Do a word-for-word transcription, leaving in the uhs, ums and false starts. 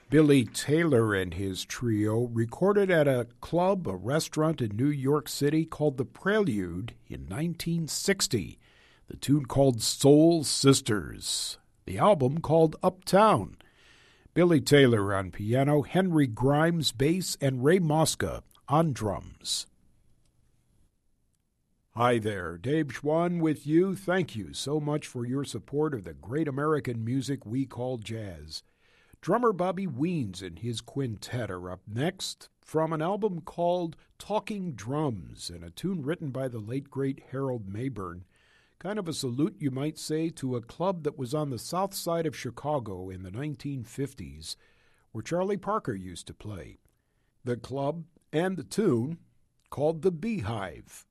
Billy Taylor and his trio recorded at a club, a restaurant in New York City called The Prelude in nineteen sixty. The tune called Soul Sisters. The album called Uptown. Billy Taylor on piano, Henry Grimes bass, and Ray Mosca on drums. Hi there, Dave Schwann with you. Thank you so much for your support of the great American music we call jazz. Drummer Bobby Weens and his quintet are up next from an album called Talking Drums and a tune written by the late great Harold Mayburn. Kind of a salute, you might say, to a club that was on the south side of Chicago in the nineteen fifties, where Charlie Parker used to play. The club and the tune called The Beehive.